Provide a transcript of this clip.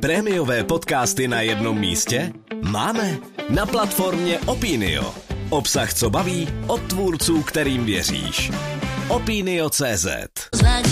Prémiové podcasty na jednom místě? Máme na platformě Opinio. Obsah, co baví, od tvůrců, kterým věříš. Opinio.cz